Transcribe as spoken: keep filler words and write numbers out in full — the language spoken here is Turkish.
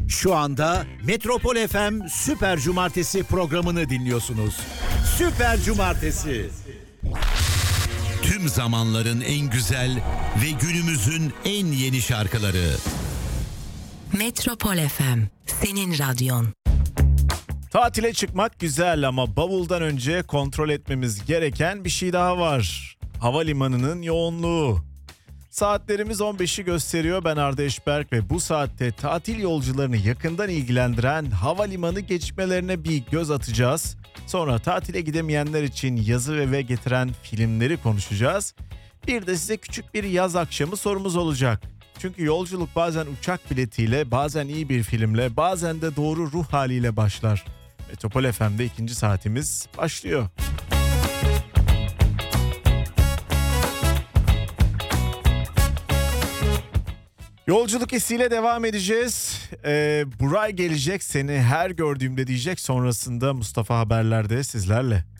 Şu anda Metropol F M Süper Cumartesi programını dinliyorsunuz. Süper Cumartesi. Tüm zamanların en güzel ve günümüzün en yeni şarkıları. Metropol F M, senin radyon. Tatile çıkmak güzel ama bavuldan önce kontrol etmemiz gereken bir şey daha var. Havalimanının yoğunluğu. Saatlerimiz on beşi gösteriyor. Ben Arda Eşberk ve bu saatte tatil yolcularını yakından ilgilendiren havalimanı gecikmelerine bir göz atacağız. Sonra tatile gidemeyenler için yazı ve eve getiren filmleri konuşacağız. Bir de size küçük bir yaz akşamı sorumuz olacak. Çünkü yolculuk bazen uçak biletiyle, bazen iyi bir filmle, bazen de doğru ruh haliyle başlar. Metropol F M'de ikinci saatimiz başlıyor. Yolculuk hissiyle devam edeceğiz. Ee, Buray gelecek, seni her gördüğümde diyecek. Sonrasında Mustafa Haberler'de sizlerle.